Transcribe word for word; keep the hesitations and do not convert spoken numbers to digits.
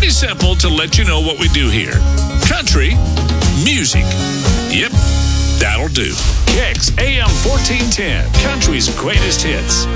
Pretty simple to let you know what we do here. Country music. Yep, that'll do. Kicks A M fourteen ten, country's greatest hits.